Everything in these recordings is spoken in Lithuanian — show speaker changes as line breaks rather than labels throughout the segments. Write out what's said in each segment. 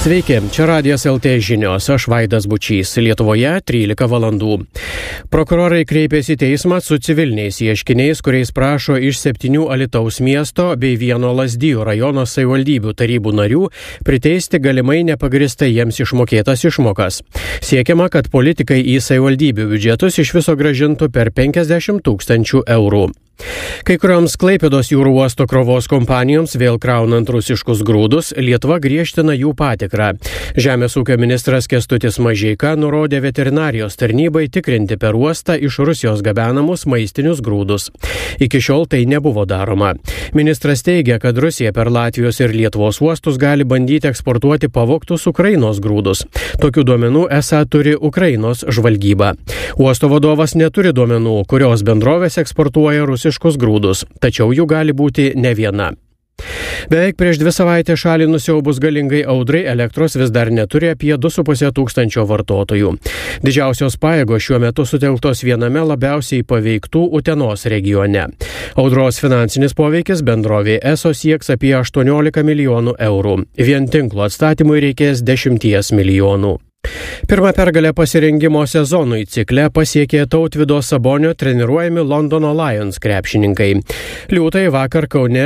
Sveiki, čia Radijas LT žinios, aš Vaidas Bučys, Lietuvoje 13 valandų. Prokurorai kreipėsi į teismą su civiliniais ieškiniais, kuriais prašo iš 7 Alytaus miesto bei 1 Lazdijų rajono savivaldybių tarybų narių priteisti galimai nepagrįstai jiems išmokėtas išmokas. Siekiama, kad politikai į savivaldybių biudžetus iš viso grąžintų per 50 000 eurų. Kai kurioms Klaipėdos jūrų uosto krovos kompanijoms vėl kraunant rusiškus grūdus, Lietuva griežtina jų patikrą. Žemės ūkio ministras Kęstutis Mažeika nurodė veterinarijos tarnybai tikrinti per uostą iš Rusijos gabenamus maistinius grūdus. Iki šiol tai nebuvo daroma. Ministras teigia, kad Rusija per Latvijos ir Lietuvos uostus gali bandyti eksportuoti pavogtus Ukrainos grūdus. Tokių duomenų esą turi Ukrainos žvalgyba. Uosto vadovas neturi duomenų, kurios bendrovės eksportuoja rusiškus grūdus, tačiau jų gali būti ne viena. Beveik prieš 2 savaitės šalį nusiaubus galingai audrai elektros vis dar neturi apie 2,5 tūkstančio vartotojų. Didžiausios pajėgos šiuo metu sutelktos viename labiausiai paveiktų Utenos regione. Audros finansinis poveikis bendrovė ESO sieks apie 18 milijonų eurų. Vien tinklo atstatymui reikės 10 milijonų. Pirmą pergalę pasirengimo sezonui cikle pasiekė Tautvydo Sabonio treniruojami Londono Lions krepšininkai. Liūtai vakar Kaune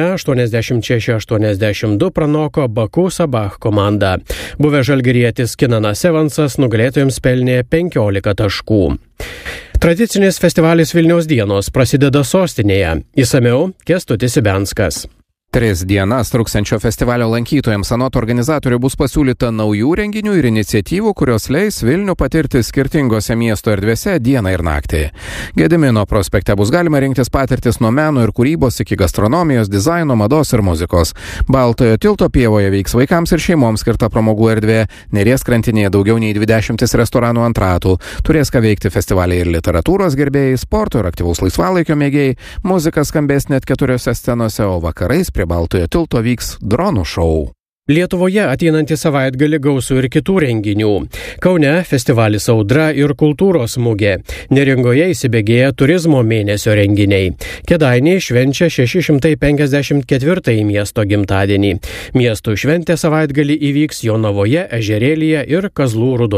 86-82 pranoko Baku Sabah komandą. Buvęs žalgirietis Kinanas Evansas nugalėtojams pelnė 15 taškų. Tradicinis festivalis Vilniaus dienos prasideda sostinėje. Išsamiau Kęstutis Ibenskas.
3 dienas truksiančio festivalio lankytojams anot organizatorių bus pasiūlyta naujų renginių ir iniciatyvų, kurios leis Vilnių patirti skirtingose miesto erdvėse dieną ir naktį. Gedimino prospekte bus galima rinktis patirtis nuo meno ir kūrybos iki gastronomijos, dizaino, mados ir muzikos. Baltojo tilto pievoje veiks vaikams ir šeimoms skirta pramogų erdvė. Neries krantinėje daugiau nei 20 restoranų ant ratų. Turės ką veikti festivaliai ir literatūros gerbėjai, sporto ir aktyvaus laisvalaikio mėgėjai. Muzika skambės net 4 scenose, o vakarais prie Baltojo tilto vyks dronų šou.
Lietuvoje ateinantį savaitgalį gausu ir kitų renginių. Kaune festivalis Audra ir kultūros mugė. Neringoje įsibėgėja turizmo mėnesio renginiai. Kėdainiai švenčia 654 miesto gimtadienį. Miestų šventė savaitgalį įvyks Jonavoje, Ežerėlyje ir Kazlų Rūdoje.